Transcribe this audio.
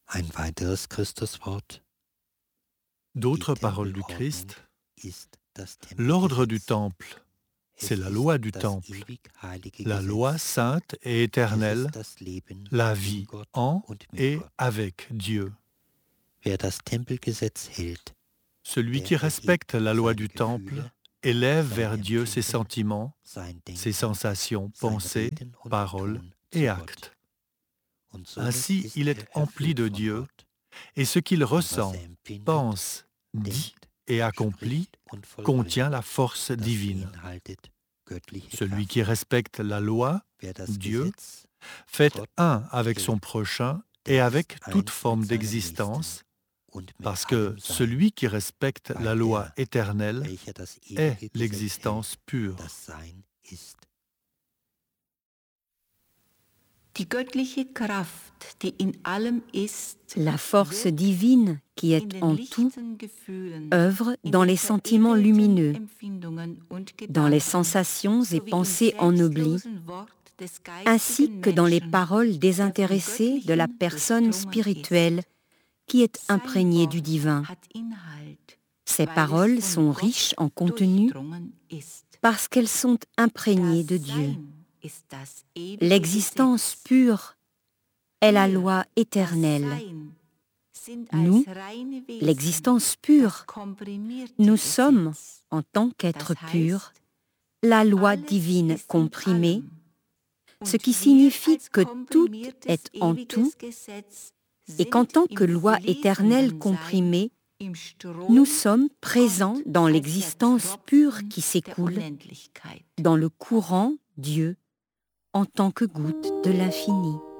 Ein weiteres Christuswort: Die D'autres paroles du Tempelordnung Christ, ist das l'ordre du Tempelgesetz. temple, c'est Es la ist loi du das temple, ewig heilige la loi Gesetz. sainte et Es éternelle, ist das Leben la in vie Gott en und mit et Gott. avec Dieu. Wer das Tempelgesetz hält, Celui qui der respecte erhebt la loi seine du temple Gefühle, élève vers seine Dieu ses Empfinden, sentiments, sein ses Denken, sensations, sein pensées, Reden und paroles Tun et zu Gott. actes. Und somit Ainsi, ist il er est empli erfüllt de von Dieu, Gott. et ce qu'il Und was ressent, er empfindet, pense, dit denkt, et accomplit spricht und contient la vollbringt, force das divine. beinhaltet göttliche Celui qui Kraft. respecte la loi, Wer das Dieu, Gesetz fait Gott un avec son hält, prochain et der ist avec toute eins mit forme seinem Nächsten d'existence, und mit parce que allem Sein, celui qui respecte la weil loi er, éternelle welcher das est ewige Gesetz l'existence hält, pure. das Sein ist. Die göttliche Kraft, die in allem ist, La force wirkt divine qui in est den en tout lichten Gefühlen, œuvre in dans den les sentiments veredelten lumineux, Empfindungen und dans les Gedanken, sensations et sowie im pensées ennoblies, selbstlosen Wort des ainsi geistigen que dans les Menschen, paroles der vom désintéressées de la Göttlichen personne durchdrungen spirituelle ist. qui est Sein imprégnée du Wort divin. hat Inhalt, Ces weil es paroles von sont Gott riches en contenu durchdrungen ist. parce qu'elles sont imprégnées Das de Dieu. Sein ist das ewige L'existence Gesetz. pure est la Wir, loi das éternelle. Sein, sind Nous, als reine Wesen, l'existence das pure, komprimierte nous sommes, Gesetz. en tant Das qu'êtres heißt, purs, la loi alles divine ist in comprimée, allem. ce Und qui wir signifie als que tout komprimiertes est en ewiges tout, Gesetz et qu'en sind tant im que loi éternelle fließenden Sein, comprimée, im Strom nous sommes présents Gott dans als der l'existence pure Tropfen qui der s'écoule, Unendlichkeit. dans le courant Dieu, en tant que goutte de l'infini.